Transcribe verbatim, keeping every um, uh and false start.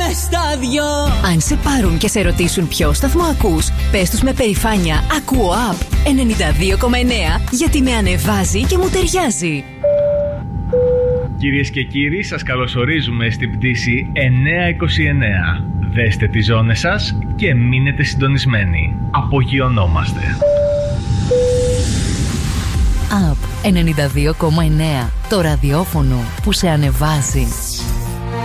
μες στα δυο. Αν σε πάρουν και σε ρωτήσουν ποιο σταθμό ακούς, πες τους με περηφάνεια ακούω Up ενενήντα δύο κόμμα εννέα, γιατί με ανεβάζει και μου ταιριάζει. Κυρίες και κύριοι, σας καλωσορίζουμε στην πτήση εννιακόσια είκοσι εννέα. Δέστε τις ζώνες σας και μείνετε συντονισμένοι. Απογειωνόμαστε. Up ενενήντα δύο κόμμα εννέα, το ραδιόφωνο που σε ανεβάζει.